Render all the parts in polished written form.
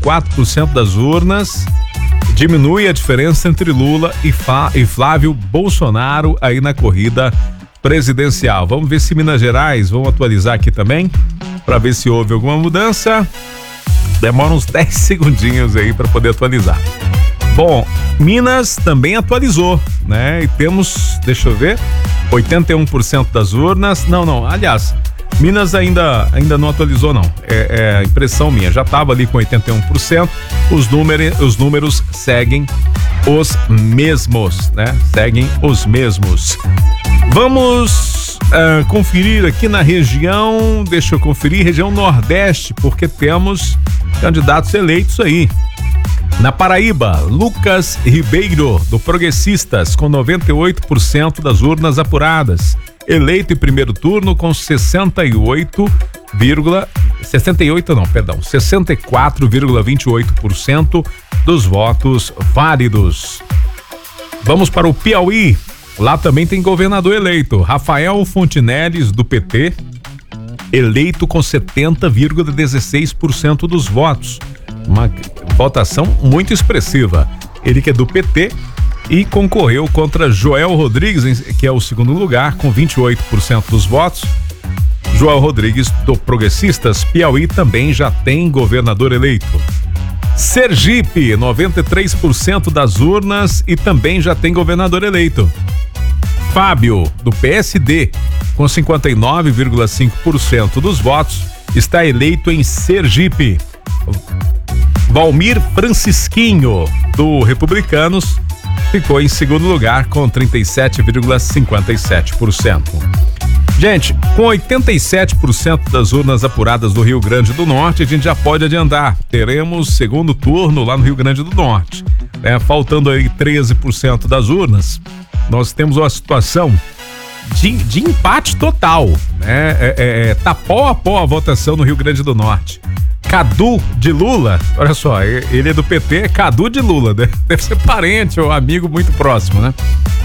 64% das urnas, diminui a diferença entre Lula e Flávio Bolsonaro aí na corrida presidencial. Vamos ver se Minas Gerais, vamos atualizar aqui também, para ver se houve alguma mudança. Demora uns 10 segundinhos aí para poder atualizar. Bom, Minas também atualizou, né? E temos, deixa eu ver, 81% das urnas. Não, aliás, Minas ainda não atualizou, não. É impressão minha, já estava ali com 81%. Os números seguem os mesmos, né? Seguem os mesmos. Vamos conferir aqui na região, deixa eu conferir, região Nordeste, porque temos candidatos eleitos aí. Na Paraíba, Lucas Ribeiro, do Progressistas, com 98% das urnas apuradas. Eleito em primeiro turno com 64,28% dos votos válidos. Vamos para o Piauí. Lá também tem governador eleito. Rafael Fontinelles, do PT, eleito com 70,16% dos votos. Uma votação muito expressiva. Ele que é do PT e concorreu contra Joel Rodrigues, que é o segundo lugar, com 28% dos votos. Joel Rodrigues, do Progressistas. Piauí também já tem governador eleito. Sergipe, 93% das urnas e também já tem governador eleito. Fábio, do PSD, com 59,5% dos votos, está eleito em Sergipe. Valmir Francisquinho, do Republicanos, ficou em segundo lugar com 37,57%. Gente, com 87% das urnas apuradas do Rio Grande do Norte, a gente já pode adiantar. Teremos segundo turno lá no Rio Grande do Norte. Faltando aí 13% das urnas, nós temos uma situação de empate total. Tá pau a pau a votação no Rio Grande do Norte. Cadu de Lula, olha só, ele é do PT, é Cadu de Lula, né? Deve ser parente ou amigo muito próximo, né?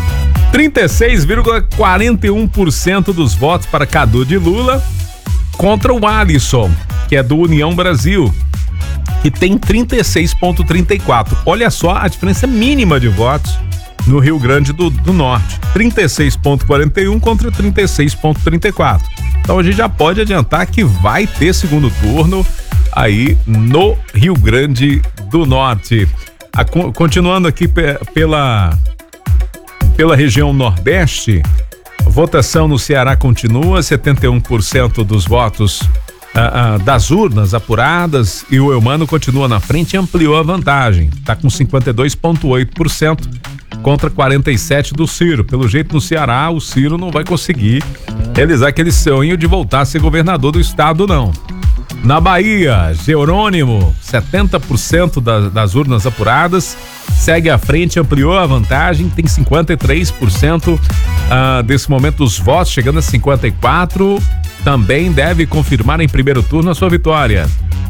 36,41% dos votos para Cadu de Lula contra o Alisson, que é do União Brasil, que tem 36,34%. Olha só a diferença mínima de votos no Rio Grande do Norte. 36,41% contra 36,34%. Então a gente já pode adiantar que vai ter segundo turno aí no Rio Grande do Norte. Continuando aqui pela região Nordeste, a votação no Ceará continua, 71% dos votos das urnas apuradas, e o Eumano continua na frente e ampliou a vantagem, está com 52,8% contra 47% do Ciro. Pelo jeito, no Ceará, o Ciro não vai conseguir realizar aquele sonho de voltar a ser governador do estado, não. Na Bahia, Jerônimo, 70% das urnas apuradas, segue à frente, ampliou a vantagem, tem 53% desse momento dos votos, chegando a 54%, também deve confirmar em primeiro turno a sua vitória.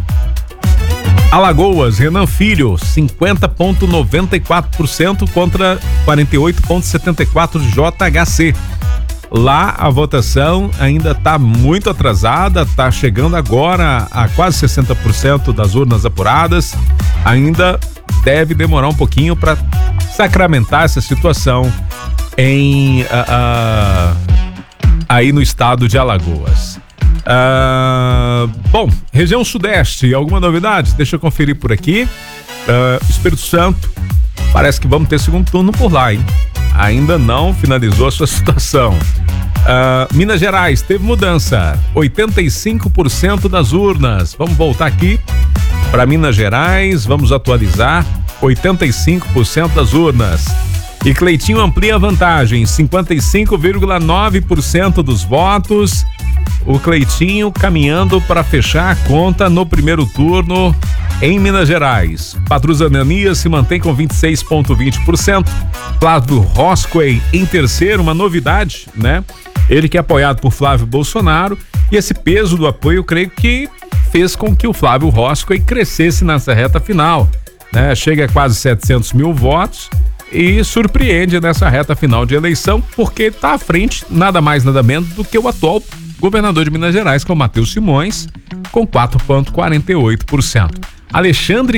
Alagoas, Renan Filho, 50,94% contra 48,74% de JHC. Lá a votação ainda está muito atrasada, está chegando agora a quase 60% das urnas apuradas. Ainda deve demorar um pouquinho para sacramentar essa situação aí no estado de Alagoas. Bom, região Sudeste, alguma novidade? Deixa eu conferir por aqui. Espírito Santo, parece que vamos ter segundo turno por lá, hein? Ainda não finalizou a sua situação. Minas Gerais, teve mudança, 85% das urnas. Vamos voltar aqui para Minas Gerais, vamos atualizar, 85% das urnas. E Cleitinho amplia a vantagem, 55,9% dos votos. O Cleitinho caminhando para fechar a conta no primeiro turno em Minas Gerais. Patrus Ananias se mantém com 26,20%. Flávio Rosquei em terceiro, uma novidade, né? Ele que é apoiado por Flávio Bolsonaro, e esse peso do apoio, creio que fez com que o Flávio Rosquei crescesse nessa reta final, né? Chega a quase 700 mil votos e surpreende nessa reta final de eleição, porque está à frente nada mais nada menos do que o atual governador de Minas Gerais, que é o Matheus Simões, com 4,48%. Alexandre